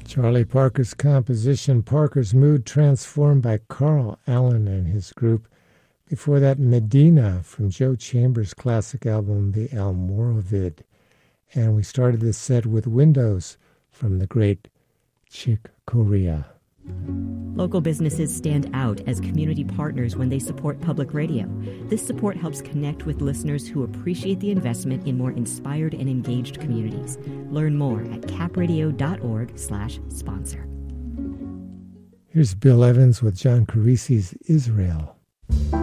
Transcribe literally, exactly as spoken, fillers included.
Charlie Parker's composition, Parker's Mood, transformed by Carl Allen and his group. Before that, Medina from Joe Chambers' classic album, The Almoravid. And we started this set with Windows from the great Chick Corea. Local businesses stand out as community partners when they support public radio. This support helps connect with listeners who appreciate the investment in more inspired and engaged communities. Learn more at capradio.org slash sponsor. Here's Bill Evans with John Carisi's Israel.